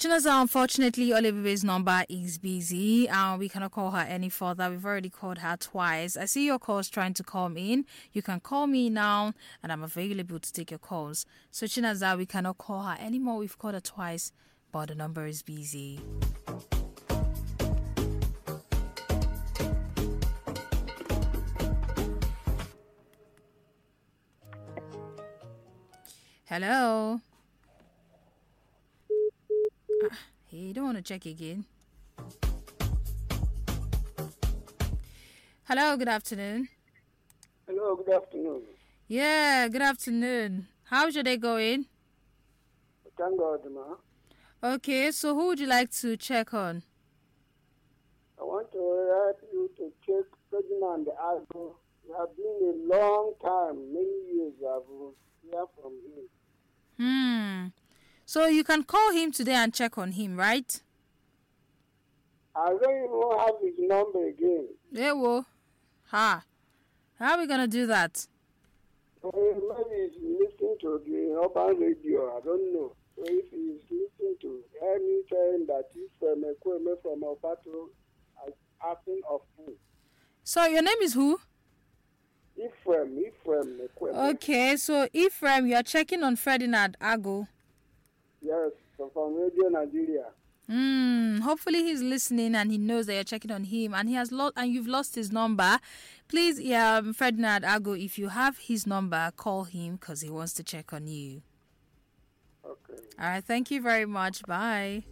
Chinaza, unfortunately, Olivia's number is busy and we cannot call her any further. We've already called her twice. I see your calls trying to come in. You can call me now and I'm available to take your calls. So Chinaza, we cannot call her anymore. We've called her twice, but the number is busy. Hello. Hey, you don't want to check again. Hello, good afternoon. Hello, good afternoon. Yeah, good afternoon. How's your day going? Thank God, ma. Okay, so who would you like to check on? I want to help you to check Ferdinand Algo. It has been a long time, many years I've heard from him. So you can call him today and check on him, right? I don't even have his number again. Yeah, well. How are we going to do that? Maybe he's listening to the urban radio, I don't know. So if he's listening to anything that is from Ekweme from Obato, I'm asking of him. So your name is who? Ephraim Ekweme. Okay, so Ephraim, you are checking on Ferdinand Ago. Yes, so from Radio Nigeria. Hopefully he's listening and he knows that you're checking on him and he has you've lost his number. Please, Ferdinand Ago, if you have his number, call him because he wants to check on you. Okay. All right, thank you very much. Bye.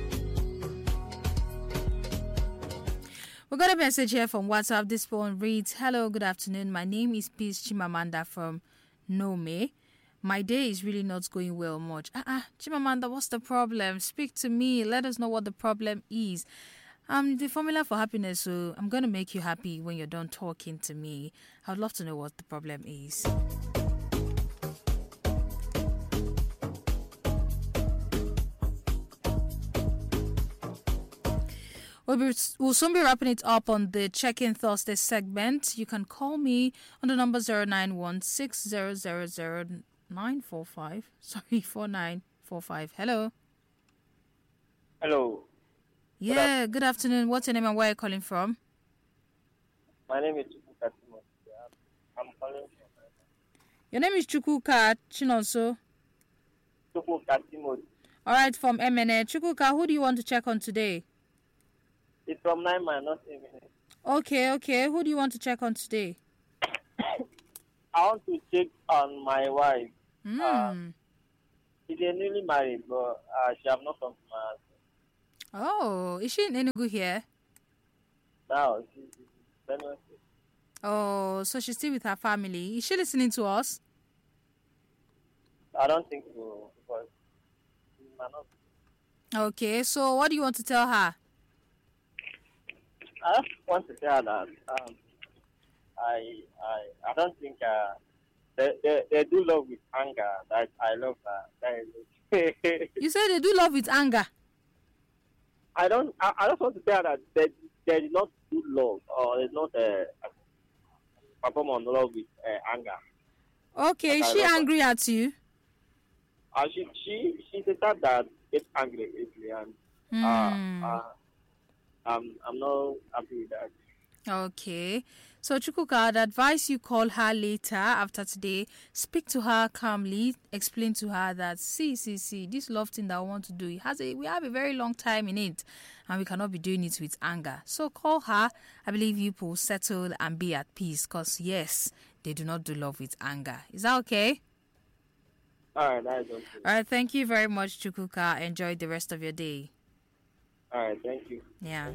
We got a message here from WhatsApp. This one reads, "Hello, good afternoon. My name is Peace Chimamanda from Nome. My day is really not going well much." Chimamanda, what's the problem? Speak to me. Let us know what the problem is. The formula for happiness, so I'm going to make you happy when you're done talking to me. I would love to know what the problem is. We'll soon be wrapping it up on the Check-in Thursday segment. You can call me on the number 09160000945. Sorry, 4945. Hello. Hello. Yeah, good afternoon. What's your name and where are you calling from? My name is Chukwuka Timothy. I'm calling from... Your name is Chukwuka Chinonso? Chukwuka Timothy. All right, from MNA. Chukwuka, who do you want to check on today? It's from 9 man, not MNA. Okay. Who do you want to check on today? I want to check on my wife. She's newly married, but she have not come to my house. Oh, is she in Enugu here? Now, she's in Benue State. Oh, so she's still with her family. Is she listening to us? I don't think so, because she might not. Okay, so what do you want to tell her? I just want to tell her that I don't think they do love with anger. That I love her. That is You said they do love with anger. I just want to tell her that they did not do love, or they not perform on love with anger. Okay, is she angry at you? She's the type that gets angry easily, and I'm not happy with that. Okay. So, Chukwuka, I'd advise you call her later after today. Speak to her calmly. Explain to her that, see, this love thing that I want to do, we have a very long time in it, and we cannot be doing it with anger. So, call her. I believe you will settle and be at peace because, yes, they do not do love with anger. Is that okay? All right, that is okay. All right, thank you very much, Chukwuka. Enjoy the rest of your day. All right, thank you. Yeah.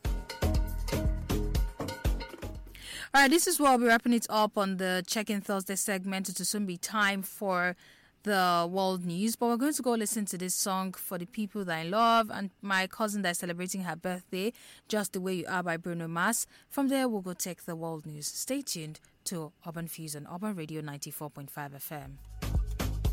All right, this is where I'll be wrapping it up on the Check-in Thursday segment. It will soon be time for the world news, but we're going to go listen to this song for the people that I love and my cousin that is celebrating her birthday, Just the Way You Are by Bruno Mars. From there, we'll go take the world news. Stay tuned to Urban Fuse on Urban Radio 94.5 FM.